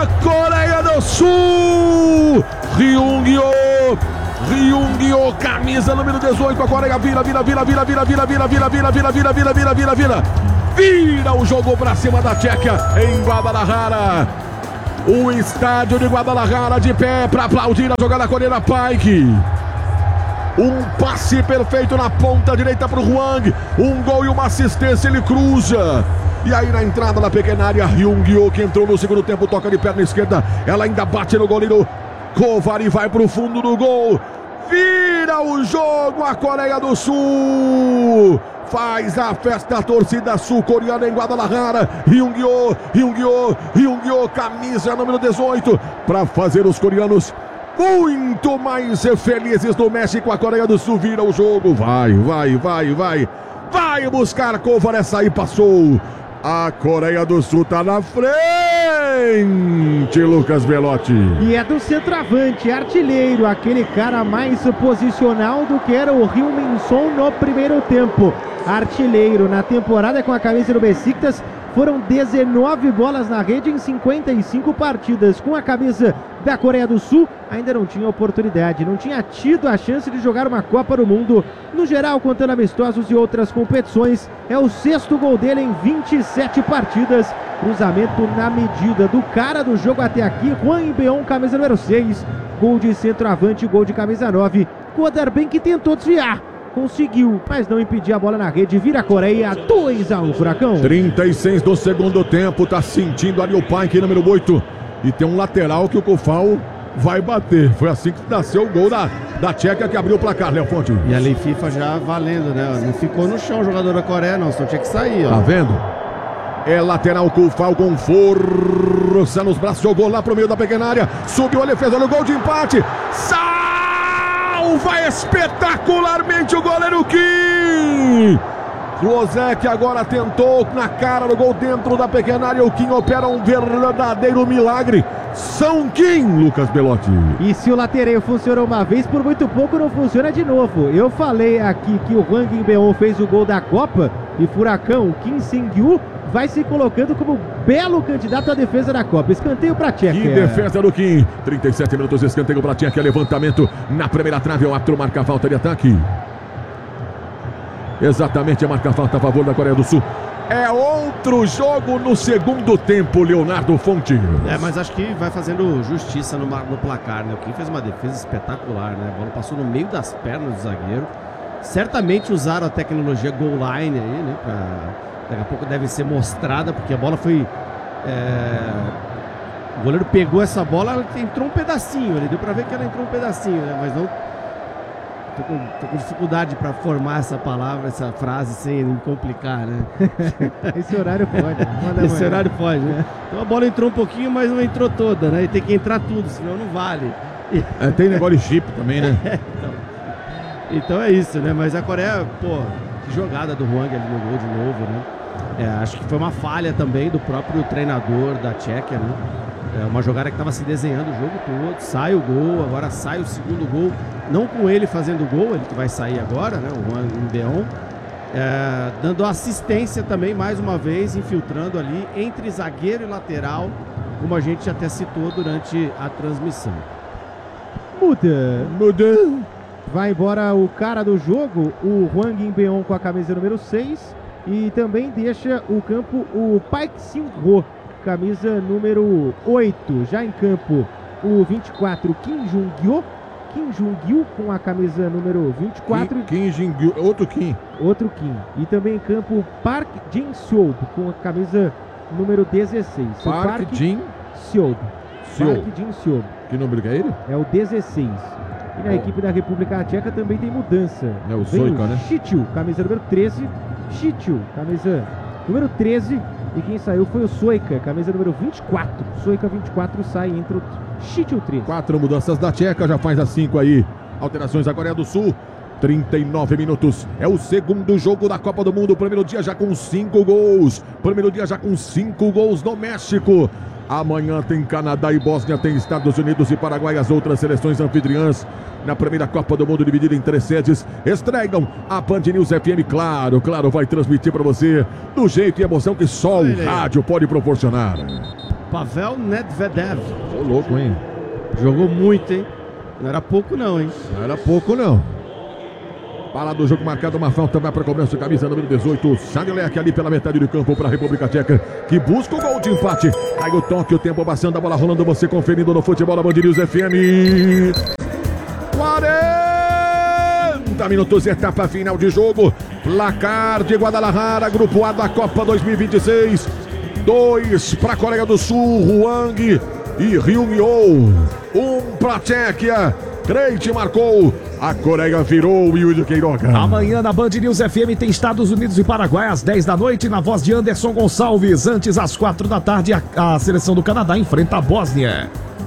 da Coreia do Sul. Ryung-Yo, camisa número 18, a Coreia vira o jogo pra cima da Tchequia em Guadalajara. O estádio de Guadalajara de pé pra aplaudir a jogada coreana. Pike. Um passe perfeito na ponta direita pro Hwang. Um gol e uma assistência, ele cruza. E aí na entrada da pequena área, Ryung-Yo, que entrou no segundo tempo, toca de perna esquerda. Ela ainda bate no goleiro Kovar e vai pro fundo do gol. Vira o jogo a Coreia do Sul. Faz a festa a torcida sul-coreana em Guadalajara. Ryung-Yo, camisa número 18, para fazer os coreanos muito mais felizes no México. A Coreia do Sul vira o jogo. Vai buscar Kovar, essa aí passou. A Coreia do Sul tá na frente, Lucas Belotti. E é do centroavante, artilheiro, aquele cara mais posicional do que era o Heung-min-son no primeiro tempo. Artilheiro na temporada com a camisa do Besiktas. Foram 19 bolas na rede em 55 partidas. Com a camisa da Coreia do Sul, ainda não tinha oportunidade, não tinha tido a chance de jogar uma Copa do Mundo. No geral, contando amistosos e outras competições, é o 6º gol dele em 27 partidas. Cruzamento na medida do cara do jogo até aqui, Hwang In-beom, camisa número 6. Gol de centroavante, gol de camisa 9. Kodarben, que tentou desviar. Conseguiu, mas não impedir a bola na rede. Vira a Coreia, 2-1, Furacão. 36 do segundo tempo, tá sentindo ali o Pike, número 8. E tem um lateral que o Kufal vai bater. Foi assim que nasceu o gol da Tchequia, que abriu o placar, Léo Fonte. E a lei FIFA já valendo, né? Não ficou no chão o jogador da Coreia, não. Só tinha que sair, ó. Tá vendo? É lateral, Kufal com força nos braços. Jogou lá pro meio da pequena área. Subiu, ele fez, olha o gol de empate. Salva espetacularmente o goleiro Kim. Klozek agora tentou na cara do gol dentro da pequena área. O Kim opera um verdadeiro milagre. São Kim, Lucas Belotti. E se o lateral funcionou uma vez, por muito pouco não funciona de novo. Eu falei aqui que o Hwang In-beom fez o gol da Copa. E Furacão, Kim Sang-yu vai se colocando como belo candidato à defesa da Copa. Escanteio para a Tchequia. Que defesa do Kim. 37 minutos, escanteio para a Tchequia. Levantamento na primeira trave. O árbitro marca a falta de ataque. Exatamente, marca a falta a favor da Coreia do Sul. É outro jogo no segundo tempo, Leonardo Fonte. Mas acho que vai fazendo justiça no placar, né? O Kim fez uma defesa espetacular, né? A bola passou no meio das pernas do zagueiro. Certamente usaram a tecnologia goal line aí, né? Daqui a pouco deve ser mostrada, porque a bola foi... O goleiro pegou essa bola, ela entrou um pedacinho, deu pra ver que ela entrou um pedacinho, né? Mas não... Tô com dificuldade para formar essa palavra, essa frase sem me complicar, né? Esse horário pode. Esse horário pode, né? Então a bola entrou um pouquinho, mas não entrou toda, né? E tem que entrar tudo, senão não vale. Tem negócio de chip também, né? Então é isso, né? Mas a Coreia, que jogada do Hwang ali no gol de novo, né? Acho que foi uma falha também do próprio treinador da Tchequia, né? Uma jogada que estava se desenhando o jogo todo, sai o gol, agora sai o segundo gol, não com ele fazendo o gol, ele que vai sair agora, né, o Hwang In-beom, dando assistência também, mais uma vez, infiltrando ali entre zagueiro e lateral, como a gente até citou durante a transmissão. Muda. Vai embora o cara do jogo, o Hwang In-beom com a camisa número 6, e também deixa o campo o Park Seung-ho, camisa número 8, já em campo o 24, Kim Jung-gyu com a camisa número 24. Kim Jung-gyu, outro Kim. E também em campo Park Jin-seob com a camisa número 16. Park Jin-seob. Que número que é ele? É o 16. E na equipe da República Tcheca também tem mudança. É o Soika, né? Shichu, camisa número 13. Camisa número 13. E quem saiu foi o Soika, camisa número 24. Soika 24 sai, entra o Shichu 13. 4 mudanças da Tcheca, já faz as 5 aí. Alterações da Coreia do Sul. 39 minutos. É o segundo jogo da Copa do Mundo. Primeiro dia já com 5 gols. No México. Amanhã tem Canadá e Bósnia, tem Estados Unidos e Paraguai, as outras seleções anfitriãs. Na primeira Copa do Mundo, dividida em 3 sedes, estreiam a Band News FM. Claro, vai transmitir para você do jeito e emoção que só o rádio pode proporcionar. Pavel Nedvedev. Ô, louco, hein? Jogou muito, hein? Não era pouco não, hein? Não era pouco, não. Bala do jogo marcado, uma falta vai para começo, camisa número 18, Sadilek ali pela metade do campo para a República Tcheca, que busca o gol de empate. Aí o toque, o tempo passando, a bola rolando, você conferindo no Futebol Band News FM. 40 minutos, etapa final de jogo. Placar de Guadalajara, grupo A da Copa 2026. 2 para a Coreia do Sul, Hwang e Ryung-Yo. 1 para a Tchequia. Crente marcou, a Coreia virou o Yuri Queiroga. Amanhã na Band News FM tem Estados Unidos e Paraguai às 10 da noite, na voz de Anderson Gonçalves. Antes, às 4 da tarde, a seleção do Canadá enfrenta a Bósnia.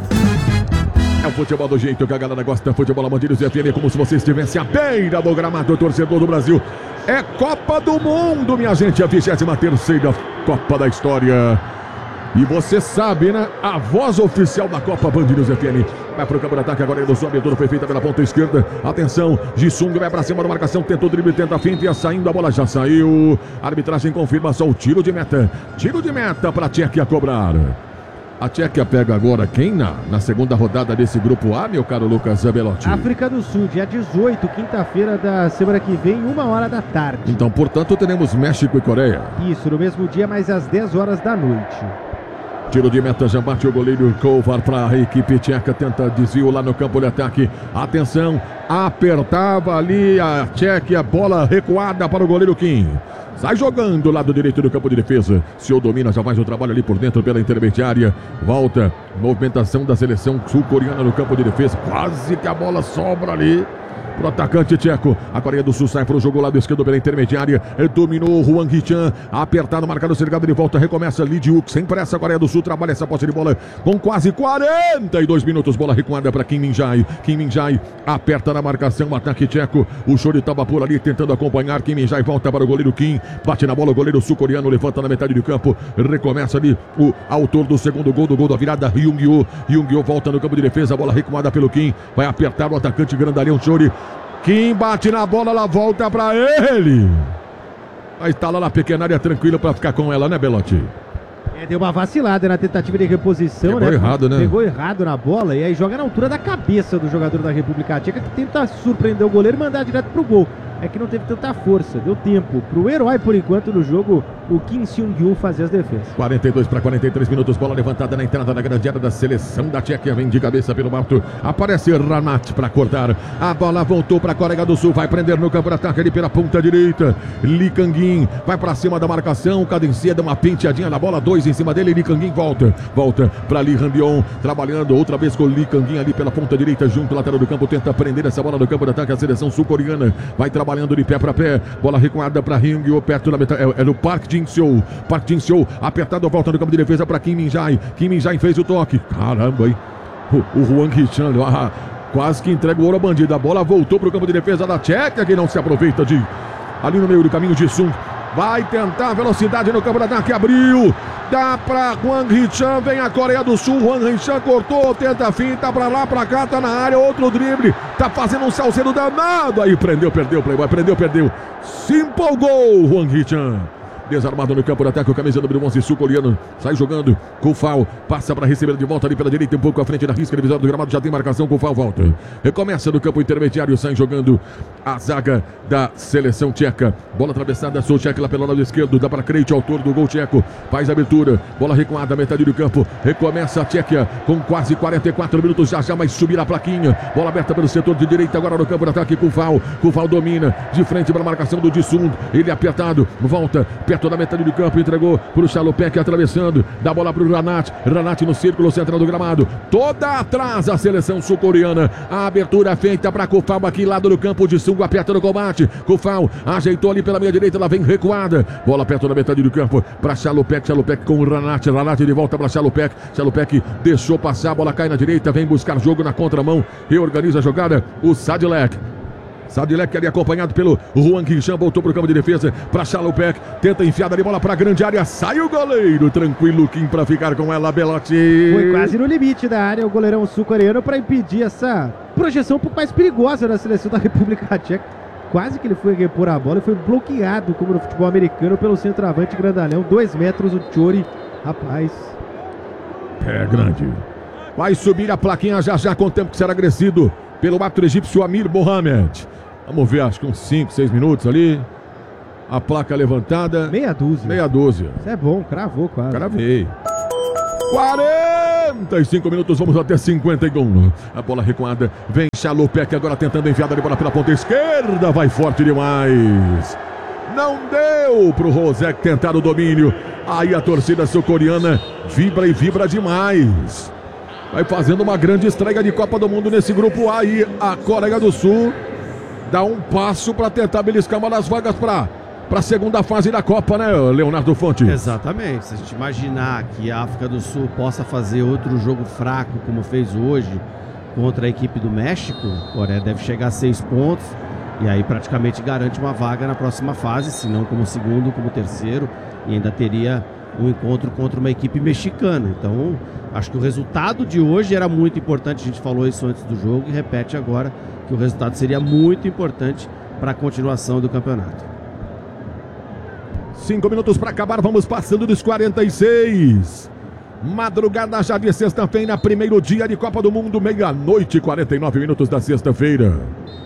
É o futebol do jeito que a galera gosta. Futebol Band News FM, como se você estivesse à beira do gramado, torcedor do Brasil. É Copa do Mundo, minha gente, a 23ª Copa da história. E você sabe, né? A voz oficial da Copa Band News FM. Vai pro campo de ataque agora. Do sua abertura foi feita pela ponta esquerda. Atenção, Jisung vai pra cima da marcação. Tentou drible, tenta a finta. Ia saindo, a bola já saiu. A arbitragem confirma só o tiro de meta. Tiro de meta pra Tchequia cobrar. A Tchequia pega agora quem na segunda rodada desse grupo A, meu caro Lucas Belotti? África do Sul, dia 18, quinta-feira da semana que vem, 1h da tarde. Então, portanto, teremos México e Coreia. Isso, no mesmo dia, mas às 10 horas da noite. Tiro de meta, já bate o goleiro Kovar para a equipe tcheca, tenta desvio lá no campo de ataque. Atenção, apertava ali a Tchequia, bola recuada para o goleiro Kim. Sai jogando lado direito do campo de defesa. Se o domina, já faz o trabalho ali por dentro pela intermediária. Volta, movimentação da seleção sul-coreana no campo de defesa. Quase que a bola sobra ali pro atacante tcheco. A Coreia do Sul sai pro jogo lado esquerdo pela intermediária. Dominou o Hwang Hee-chan. Apertado, marcado, cercado de volta. Recomeça Lee Ji-wook. Sem pressa, a Coreia do Sul trabalha essa posse de bola com quase 42 minutos. Bola recuada para Kim Min-jae. Kim Min-jae aperta na marcação. O ataque tcheco. O Chori estava por ali tentando acompanhar. Kim Min-jae volta para o goleiro Kim. Bate na bola o goleiro sul-coreano. Levanta na metade do campo. Recomeça ali o autor do segundo gol, do gol da virada, Ryung-Yo. Ryung-Yo volta no campo de defesa. Bola recuada pelo Kim. Vai apertar o atacante grandalhão Chori. Kim bate na bola, ela volta pra ele. Aí está lá na pequena área, tranquilo pra ficar com ela, né, Belotti? Deu uma vacilada na tentativa de reposição, Pegou errado, né? Pegou errado na bola e aí joga na altura da cabeça do jogador da República Tcheca, que tenta surpreender o goleiro e mandar direto pro gol. É que não teve tanta força, deu tempo pro herói, por enquanto, no jogo, o Kim Seung-yu fazer as defesas. 42 para 43 minutos, bola levantada na entrada da grande área da seleção da Tchequia, vem de cabeça pelo alto, aparece Ranat para cortar, a bola voltou para a Coreia do Sul, vai prender no campo de ataque ali pela ponta direita, Lee Kang-in vai para cima da marcação, cadencia, dá uma penteadinha na bola, 2 em cima dele, Lee Kang-in volta para Lee Han-byong, trabalhando outra vez com Lee Kang-in ali pela ponta direita, junto lateral do campo, tenta prender essa bola no campo de ataque, a seleção sul-coreana vai trabalhando de pé para pé, bola recuada para Ryung-Yo, perto da metade, é no Park Jin-seo, apertado, volta no campo de defesa para Kim Min-jae, Kim Min-jae fez o toque, caramba, hein? O Hwang Hee-chan quase que entrega o ouro à bandida, a bola voltou para o campo de defesa da Tchequia, que não se aproveita de, ali no meio do caminho, de Sung, vai tentar velocidade no campo de ataque, abriu, dá para Hwang Hee-chan, vem a Coreia do Sul, Hwang Hee-chan cortou, tenta a finta, pra lá, pra cá, tá na área, outro drible, tá fazendo um salseiro danado, aí perdeu, Playboy, perdeu, se empolgou, Hwang Hee-chan. Desarmado no campo de ataque, o camisa número 11 sul-coreano, sai jogando, Kufal, passa para receber de volta ali pela direita, um pouco à frente da risca divisória do gramado, já tem marcação, Kufal volta, recomeça no campo intermediário, sai jogando a zaga da seleção tcheca, bola atravessada, Sou Tcheca lá pelo lado esquerdo, dá para Krejci, autor do gol tcheco, faz a abertura, bola recuada, metade do campo, recomeça a Tchequia, com quase 44 minutos, já vai subir a plaquinha, bola aberta pelo setor de direita, agora no campo de ataque, Kufal domina, de frente para a marcação do Jisung, ele apertado, volta, perto da metade do campo, entregou para o Chalupek atravessando, dá bola para o Ranat no círculo central do gramado, toda atrás a seleção sul-coreana, a abertura feita para Kufal aqui lado do campo, de Sung aperta no combate, Kufal ajeitou ali pela meia direita, ela vem recuada, bola perto da metade do campo para Chalupek com o Ranat de volta para Chalupek deixou passar, a bola cai na direita, vem buscar jogo na contramão, reorganiza a jogada, o Sadilek ali acompanhado pelo Hwang Hee-chan, voltou para o campo de defesa para Chalupek, tenta enfiada de bola para a grande área, sai o goleiro, tranquilo Kim para ficar com ela, Belotti. Foi quase no limite da área o goleirão sul-coreano para impedir essa projeção um pouco mais perigosa da seleção da República Tcheca. Quase que ele foi repor a bola e foi bloqueado, como no futebol americano, pelo centroavante grandalhão, 2 metros, o Chori. Rapaz, É grande. Vai subir a plaquinha já com o tempo que será agredido pelo árbitro egípcio Amir Mohamed. Vamos ver, acho que uns 5, 6 minutos ali. A placa levantada. Meia dúzia. Meia dúzia. Isso é bom, cravou quase. Cravei. 45 minutos, vamos até 51. A bola recuada. Vem Chalupec agora tentando enviada de bola pela ponta esquerda. Vai forte demais. Não deu pro Rosek tentar o domínio. Aí a torcida sul-coreana vibra e vibra demais. Vai fazendo uma grande estreia de Copa do Mundo nesse grupo A. E a Coreia do Sul dá um passo para tentar beliscar uma das vagas para a segunda fase da Copa, né, Leonardo Fontes? Exatamente. Se a gente imaginar que a África do Sul possa fazer outro jogo fraco, como fez hoje contra a equipe do México, a Coreia deve chegar a 6 pontos e aí praticamente garante uma vaga na próxima fase, se não como segundo, como terceiro, e ainda teria um encontro contra uma equipe mexicana. Então, acho que o resultado de hoje era muito importante. A gente falou isso antes do jogo e repete agora que o resultado seria muito importante para a continuação do campeonato. 5 minutos para acabar, vamos passando dos 46. Madrugada já de sexta-feira, primeiro dia de Copa do Mundo, meia-noite, 49 minutos da sexta-feira.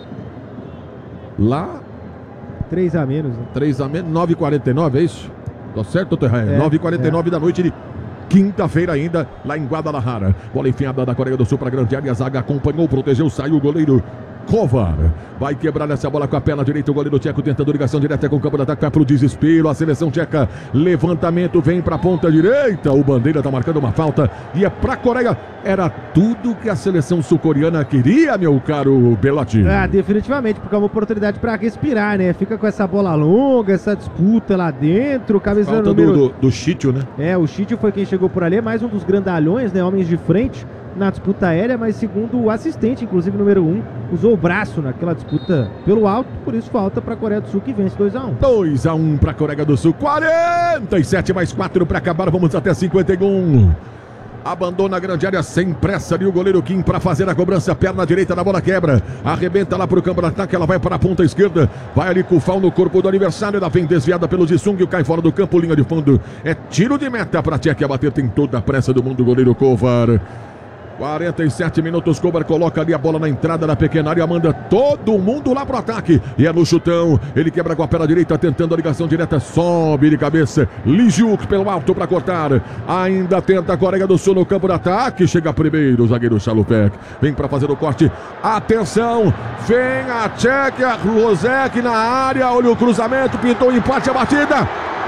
Lá 3 a menos, né? 3 a menos, 9h49, é isso? Tá certo, Terra? 9h49 da noite de quinta-feira ainda, lá em Guadalajara. Bola enfiada da Coreia do Sul para a grande área. A zaga acompanhou, protegeu, saiu o goleiro Kovar. Vai quebrar essa bola com a perna direita. O goleiro tcheco tentando ligação direta com o campo de ataque. Vai pro desespero. A seleção tcheca. Levantamento, vem para a ponta direita. O Bandeira tá marcando uma falta. E é para a Coreia. Era tudo que a seleção sul-coreana queria, meu caro Belotti. Definitivamente, porque é uma oportunidade para respirar, né? Fica com essa bola longa, essa disputa lá dentro. Cabeça falta número... do Chítio, né? O Chítio foi quem chegou por ali. É mais um dos grandalhões, né? Homens de frente na disputa aérea, mas segundo o assistente, inclusive número 1, usou o braço naquela disputa pelo alto, por isso falta para a Coreia do Sul, que vence 2-1. 2-1 para a Coreia do Sul, 47 mais 4 para acabar, vamos até 51. Abandona a grande área sem pressa ali o goleiro Kim para fazer a cobrança, perna direita na bola quebra, arrebenta lá para o campo de ataque, ela vai para a ponta esquerda, vai ali com o Fal no corpo do adversário, ela vem desviada pelo Jisung, cai fora do campo, linha de fundo, é tiro de meta para a Tchequia bater, tem toda a pressa do mundo o goleiro Kovar. 47 minutos, Kovar coloca ali a bola na entrada da pequena área, manda todo mundo lá pro ataque, e é no chutão, ele quebra com a perna direita, tentando a ligação direta, sobe de cabeça, Lee Juk pelo alto para cortar, ainda tenta a Coreia do Sul no campo de ataque, chega primeiro o zagueiro Chalupec, vem para fazer o corte, atenção, vem a Tchequia, Rosek na área, olha o cruzamento, pintou o empate, a batida,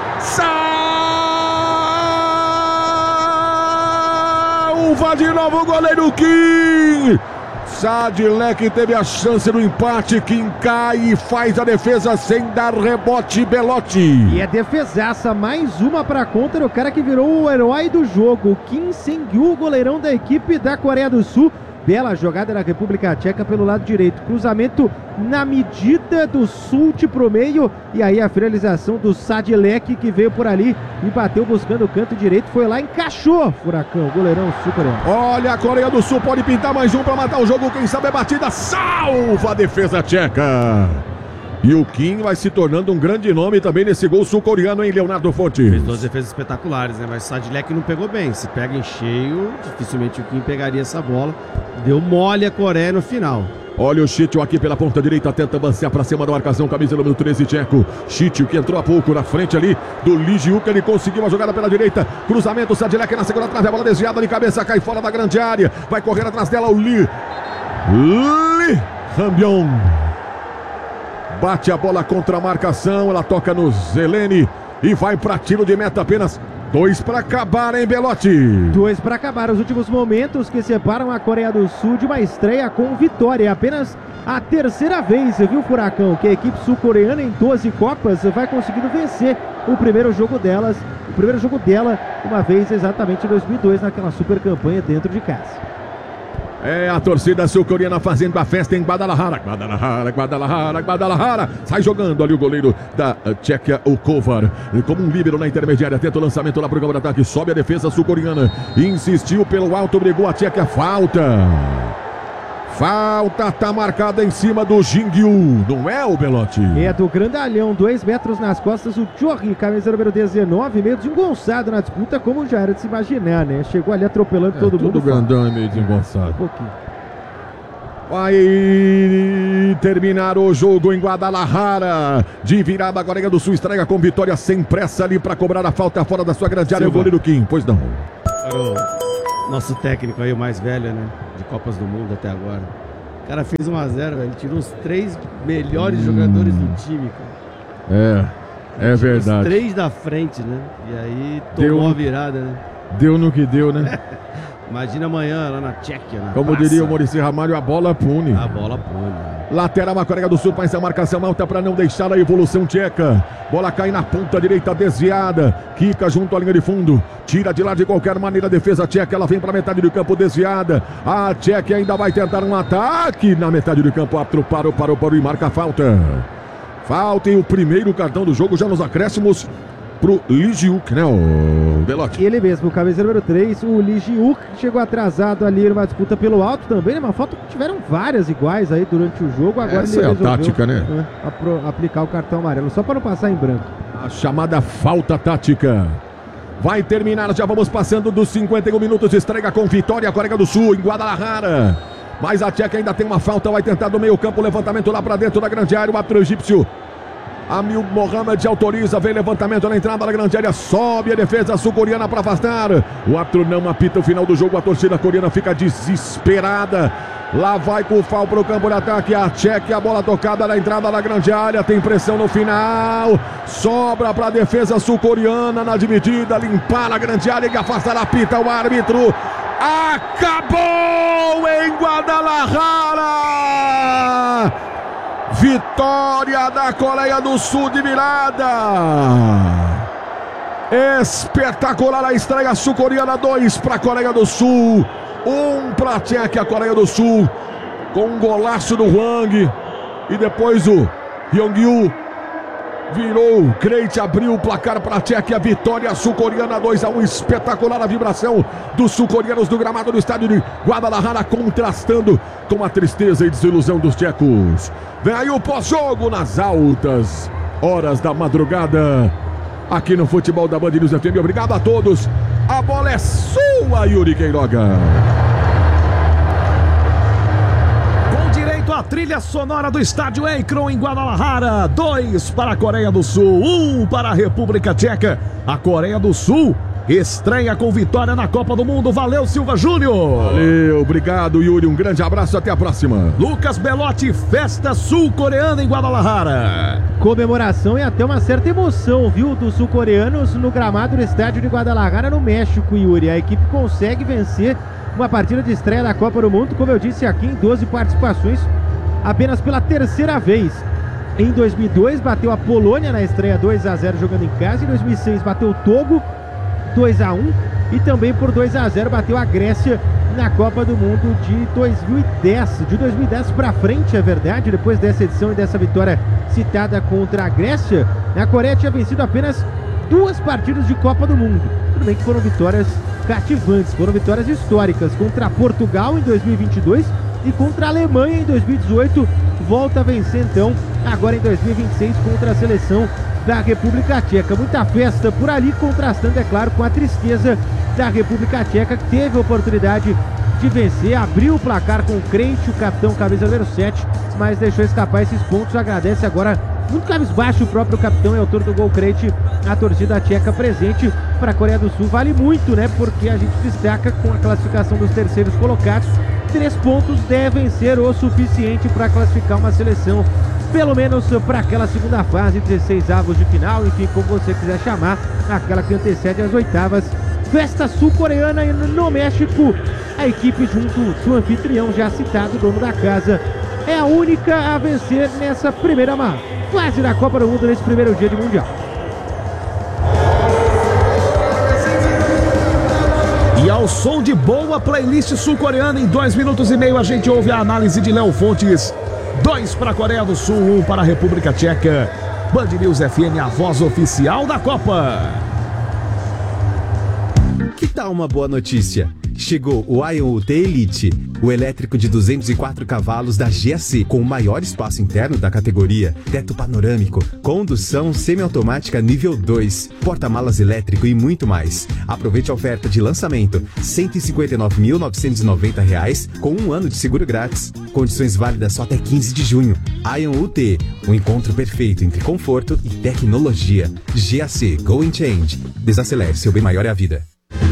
salva de novo o goleiro Kim. Sadilek teve a chance do empate. Kim cai e faz a defesa sem dar rebote. Belotti. E a defesaça, mais uma para contra o cara que virou o herói do jogo, Kim Sang-yu, goleirão da equipe da Coreia do Sul. Bela jogada da República Tcheca pelo lado direito, cruzamento na medida do Sult pro meio, e aí a finalização do Sadilek, que veio por ali e bateu buscando o canto direito, foi lá, encaixou, Furacão, goleirão sul-coreano. Olha, a Coreia do Sul pode pintar mais um para matar o jogo, quem sabe a batida, salva a defesa tcheca. E o Kim vai se tornando um grande nome também nesse gol sul-coreano, hein, Leonardo Fontes? Fez 2 defesas espetaculares, né? Mas o Sadilek não pegou bem. Se pega em cheio, dificilmente o Kim pegaria essa bola. Deu mole a Coreia no final. Olha o Chítio aqui pela ponta direita, tenta avançar para cima da marcação, camisa número 13, tcheco. Chítio que entrou há pouco na frente ali do Lee Juk, ele conseguiu a jogada pela direita, cruzamento, Sadilek na segunda trave, a bola desviada de cabeça, cai fora da grande área, vai correr atrás dela o Lee Hambyon. Bate a bola contra a marcação, ela toca no Zelene e vai para tiro de meta, apenas 2 para acabar, hein, Belotti? 2 para acabar, os últimos momentos que separam a Coreia do Sul de uma estreia com vitória. É apenas a terceira vez, viu, Furacão, que a equipe sul-coreana em 12 Copas vai conseguindo vencer o primeiro jogo dela, uma vez exatamente em 2002, naquela super campanha dentro de casa. É a torcida sul-coreana fazendo a festa em Guadalajara. Guadalajara. Sai jogando ali o goleiro da Tchequia, o Kovar. Como um líbero na intermediária. Tenta o lançamento lá pro campo de ataque. Sobe a defesa sul-coreana. Insistiu pelo alto, brigou a Tchequia. Falta Falta tá marcada em cima do Jingyu, não é o Belotti? É do grandalhão, 2 metros nas costas, o Jorri, camisa número 19, meio desengonçado na disputa, como já era de se imaginar, né? Chegou ali atropelando todo mundo. Tudo grandão e meio desengonçado. Um pouquinho. Vai terminar o jogo em Guadalajara. De virada, a Coreia do Sul estreia com vitória sem pressa ali para cobrar a falta fora da sua grande área. O goleiro Kim, pois não. Nosso técnico aí, o mais velho, né? De Copas do Mundo até agora. O cara fez 1-0, velho. Ele tirou os 3 melhores jogadores do time, cara. É verdade. Os 3 da frente, né? E aí tomou a virada, né? Deu no que deu, né? Imagina amanhã lá na Tchequia, na Como praça. diria o Maurício Ramalho, a bola pune. A bola pune. Lateral a Coreia do Sul faz a marcação alta para não deixar a evolução tcheca. Bola cai na ponta direita desviada. Quica junto à linha de fundo. Tira de lá de qualquer maneira a defesa tcheca. Ela vem para metade do campo desviada. A Tchequia ainda vai tentar um ataque na metade do campo. Árbitro parou e marca a falta. Falta e o primeiro cartão do jogo já nos acréscimos pro Lee Ji-wook, né, o Belotti? Ele mesmo, o camisa número 3, o Lee Ji-wook, chegou atrasado ali numa disputa pelo alto também, né? Uma falta que tiveram várias iguais aí durante o jogo. Agora essa ele é a tática, né? Aplicar o cartão amarelo, só para não passar em branco. A chamada falta tática. Vai terminar, já vamos passando dos 51 minutos. Estreia com vitória a Coreia do Sul em Guadalajara. Mas a Tchequia ainda tem uma falta, vai tentar do meio campo, levantamento lá para dentro da grande área. O árbitro egípcio Amil Mohamed autoriza, vem levantamento na entrada da grande área, sobe a defesa sul-coreana para afastar. O árbitro não apita o final do jogo, a torcida coreana fica desesperada. Lá vai com o Kufal para o campo de ataque, a Tchequia, a bola tocada na entrada da grande área, tem pressão no final, sobra para a defesa sul-coreana na dividida, limpar a grande área e afastar, apita o árbitro. Acabou em Guadalajara! Vitória da Coreia do Sul de virada. Espetacular a estreia sul-coreana. 2 para a Coreia do Sul, 1 para a Tchequia. A Coreia do Sul com um golaço do Hwang. E depois o Hyung-Yu virou, o Krejci abriu o placar para a Tchequia. Vitória sul-coreana 2-1. Espetacular a vibração dos sul-coreanos do gramado do estádio de Guadalajara, contrastando com a tristeza e desilusão dos tchecos. Vem aí o pós-jogo nas altas horas da madrugada aqui no Futebol da Band News FM. Obrigado a todos. A bola é sua, Yuri Queiroga. A trilha sonora do estádio Akron em Guadalajara. 2 para a Coreia do Sul, 1 para a República Tcheca. A Coreia do Sul estreia com vitória na Copa do Mundo. Valeu, Silva Júnior. Valeu, obrigado, Yuri. Um grande abraço, até a próxima. Lucas Belotti, festa sul-coreana em Guadalajara. Comemoração e até uma certa emoção, viu, dos sul-coreanos no gramado do estádio de Guadalajara, no México, Yuri. A equipe consegue vencer uma partida de estreia da Copa do Mundo, como eu disse aqui, em 12 participações, apenas pela terceira vez. Em 2002 bateu a Polônia na estreia 2-0 jogando em casa. Em 2006 bateu o Togo 2-1 e também por 2-0 bateu a Grécia na Copa do Mundo de 2010. De 2010 para frente, é verdade, depois dessa edição e dessa vitória citada contra a Grécia, a Coreia tinha vencido apenas 2 partidas de Copa do Mundo. Tudo bem que foram vitórias cativantes, foram vitórias históricas contra Portugal em 2022 e contra a Alemanha em 2018. Volta a vencer então agora em 2026 contra a seleção da República Tcheca. Muita festa por ali, contrastando, é claro, com a tristeza da República Tcheca, que teve a oportunidade de vencer, abriu o placar com o Krejci, o capitão camisa número 7, mas deixou escapar esses pontos. Agradece agora muito cabisbaixo o próprio capitão e autor do gol Krejci, a torcida tcheca presente. Para a Coreia do Sul vale muito, né? Porque a gente destaca com a classificação dos terceiros colocados. 3 pontos devem ser o suficiente para classificar uma seleção, pelo menos para aquela segunda fase, 16 avos de final, enfim, como você quiser chamar, aquela que antecede as oitavas. Festa sul-coreana no México. A equipe junto do anfitrião já citado, dono da casa, é a única a vencer nessa primeira fase da Copa do Mundo, nesse primeiro dia de Mundial. E ao som de boa playlist sul-coreana, em 2 minutos e meio a gente ouve a análise de Léo Fontes. 2 para a Coreia do Sul, 1 para a República Tcheca. Band News FM, a voz oficial da Copa. Que tal uma boa notícia? Chegou o Ion UT Elite, o elétrico de 204 cavalos da GAC, com o maior espaço interno da categoria, teto panorâmico, condução semiautomática nível 2, porta-malas elétrico e muito mais. Aproveite a oferta de lançamento, R$ 159.990 com 1 ano de seguro grátis. Condições válidas só até 15 de junho. Ion UT, o encontro perfeito entre conforto e tecnologia. GAC, Go and Change. Desacelere, seu bem maior é a vida.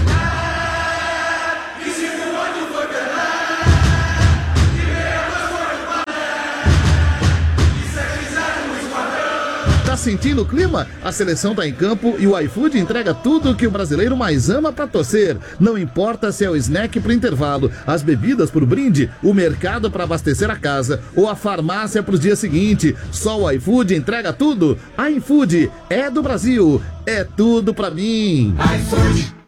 Tá sentindo o clima? A seleção tá em campo e o iFood entrega tudo que o brasileiro mais ama pra torcer. Não importa se é o snack pro intervalo, as bebidas pro brinde, o mercado pra abastecer a casa ou a farmácia pro dia seguinte. Só o iFood entrega tudo. iFood é do Brasil. É tudo pra mim. iFood.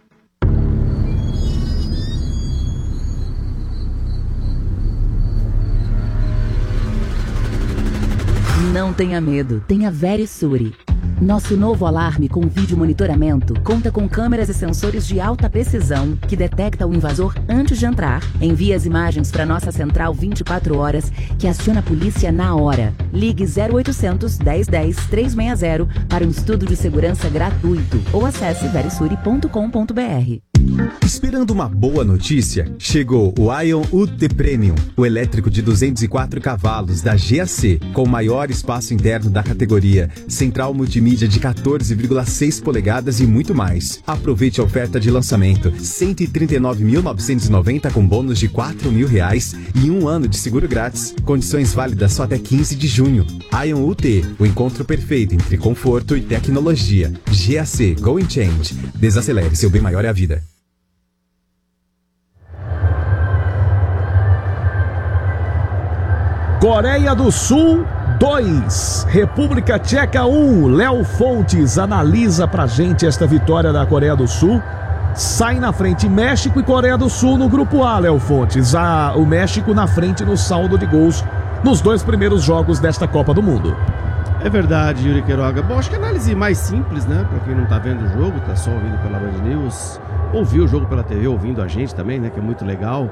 Não tenha medo, tenha Verisure. Nosso novo alarme com vídeo monitoramento conta com câmeras e sensores de alta precisão que detecta o invasor antes de entrar. Envia as imagens para nossa central 24 horas que aciona a polícia na hora. Ligue 0800 1010 360 para um estudo de segurança gratuito ou acesse verisure.com.br. Esperando uma boa notícia? Chegou o Ion UT Premium, o elétrico de 204 cavalos da GAC, com o maior espaço interno da categoria, central multimídia de 14,6 polegadas e muito mais. Aproveite a oferta de lançamento, R$ 139.990 com bônus de R$ 4.000 e 1 ano de seguro grátis. Condições válidas só até 15 de junho. Ion UT, o encontro perfeito entre conforto e tecnologia. GAC, Go and Change. Desacelere, seu bem maior é a vida. Coreia do Sul 2, República Tcheca 1. Léo Fontes analisa pra gente esta vitória da Coreia do Sul. Sai na frente México e Coreia do Sul no grupo A, Léo Fontes. O México na frente no saldo de gols nos 2 primeiros jogos desta Copa do Mundo. É verdade, Yuri Queiroga. Bom, acho que a análise mais simples, né? Pra quem não tá vendo o jogo, tá só ouvindo pela Band News, ouviu o jogo pela TV, ouvindo a gente também, né? Que é muito legal.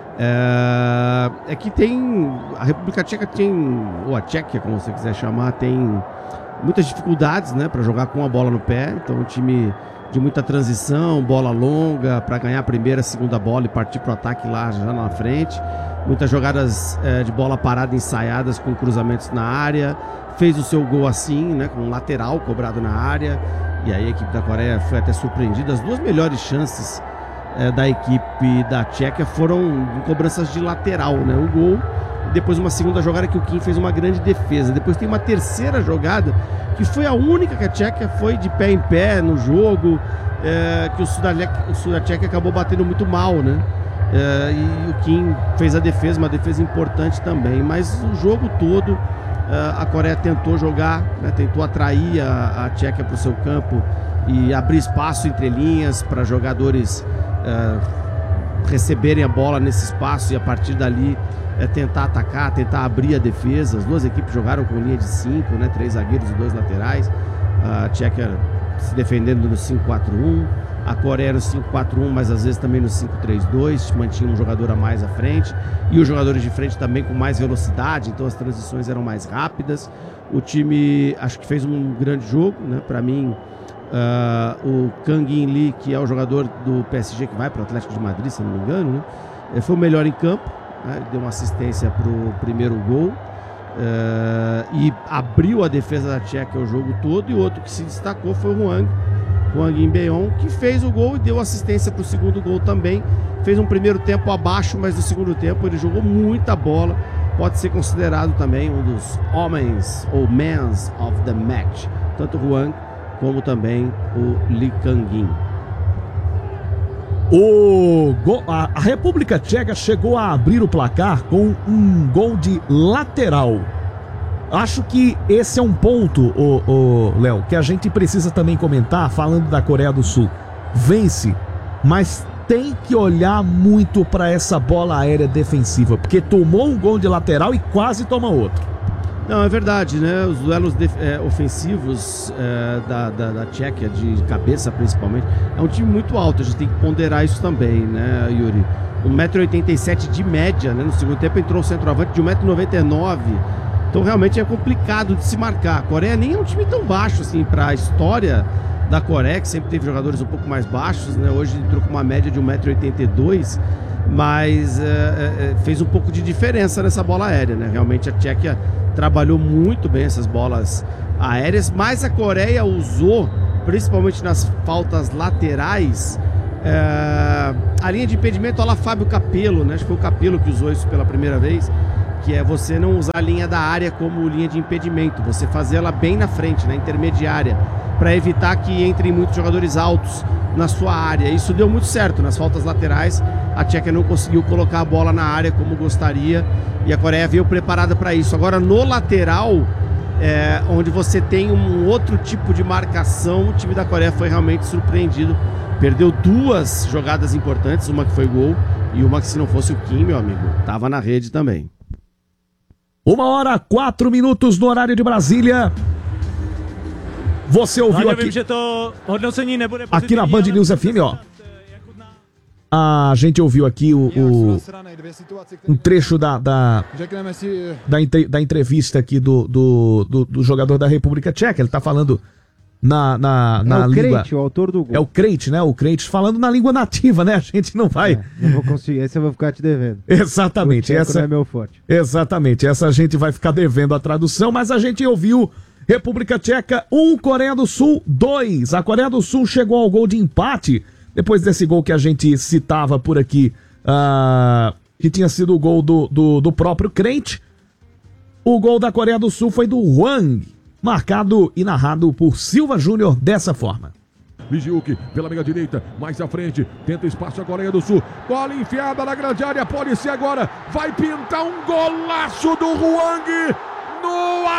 É que tem a República Tcheca ou a Tchequia, como você quiser chamar, tem muitas dificuldades, né, para jogar com a bola no pé. Então, um time de muita transição, bola longa para ganhar a primeira, segunda bola e partir para o ataque lá já na frente. Muitas jogadas de bola parada ensaiadas com cruzamentos na área. Fez o seu gol assim, né, com um lateral cobrado na área. E aí a equipe da Coreia foi até surpreendida. As 2 melhores chances da equipe da Tchequia foram em cobranças de lateral, né? O gol e depois uma segunda jogada que o Kim fez uma grande defesa. Depois tem uma terceira jogada que foi a única que a Tchequia foi de pé em pé no jogo, que o sul da Tchequia acabou batendo muito mal, né? E o Kim fez a defesa, uma defesa importante também. Mas o jogo todo a Coreia tentou jogar, né? Tentou atrair a Tchequia para o seu campo e abrir espaço entre linhas para jogadores receberem a bola nesse espaço e a partir dali tentar atacar, tentar abrir a defesa. As 2 equipes jogaram com linha de 5, né? 3 zagueiros e 2 laterais. A Tchequia se defendendo no 5-4-1, a Coreia no 5-4-1, mas às vezes também no 5-3-2, mantinha um jogador a mais à frente e os jogadores de frente também com mais velocidade, então as transições eram mais rápidas. O time acho que fez um grande jogo, né? Para mim, o Kang In Lee, que é o jogador do PSG que vai para o Atlético de Madrid, se não me engano, né? Foi o melhor em campo, né? Deu uma assistência para o primeiro gol e abriu a defesa da Tchequia o jogo todo. E outro que se destacou foi o Hwang In-beon, que fez o gol e deu assistência para o segundo gol também. Fez um primeiro tempo abaixo, mas no segundo tempo ele jogou muita bola. Pode ser considerado também um dos homens ou mans of the match, tanto o Hwang como também o Lee Kang-in. A República Tcheca chegou a abrir o placar com um gol de lateral. Acho que esse é um ponto, Léo, que a gente precisa também comentar, falando da Coreia do Sul. Vence, mas tem que olhar muito para essa bola aérea defensiva, porque tomou um gol de lateral e quase toma outro. Não, é verdade, né? Os duelos ofensivos da Tchequia, de cabeça principalmente, é um time muito alto, a gente tem que ponderar isso também, né, Yuri? 1,87 m de média, né? No segundo tempo entrou um centroavante de 1,99 m, então realmente é complicado de se marcar. A Coreia nem é um time tão baixo assim para a história da Coreia, que sempre teve jogadores um pouco mais baixos, né? Hoje entrou com uma média de 1,82 m, mas fez um pouco de diferença nessa bola aérea, né? Realmente a Tchequia trabalhou muito bem essas bolas aéreas, mas a Coreia usou, principalmente nas faltas laterais, a linha de impedimento, olha lá, Fábio Capello, né? Acho que foi o Capello que usou isso pela primeira vez, que é você não usar a linha da área como linha de impedimento, você fazer ela bem na frente, na intermediária, para evitar que entrem muitos jogadores altos na sua área. Isso deu muito certo nas faltas laterais. A Tchequia não conseguiu colocar a bola na área como gostaria e a Coreia veio preparada para isso. Agora no lateral, onde você tem um outro tipo de marcação, o time da Coreia foi realmente surpreendido. Perdeu 2 jogadas importantes, uma que foi gol e uma que, se não fosse o Kim, meu amigo, tava na rede também. 1h04 no horário de Brasília. Você ouviu aqui na Band News FM, ó. A gente ouviu aqui um trecho da entrevista aqui do jogador da República Tcheca. Ele tá falando na o língua... Krejci, o autor do gol. É o Krejci, né? O Krejci falando na língua nativa, né? A gente não vai... Não vou conseguir, esse eu vou ficar te devendo. Exatamente. Essa não é meu forte. Exatamente, essa a gente vai ficar devendo a tradução, mas a gente ouviu República Tcheca 1, Coreia do Sul 2. A Coreia do Sul chegou ao gol de empate, depois desse gol que a gente citava por aqui, que tinha sido o gol do próprio Krejci. O gol da Coreia do Sul foi do Hwang, marcado e narrado por Silva Júnior dessa forma. Ligiuk pela meia direita, mais à frente, tenta espaço a Coreia do Sul, bola enfiada na grande área, pode ser agora, vai pintar um golaço do Hwang no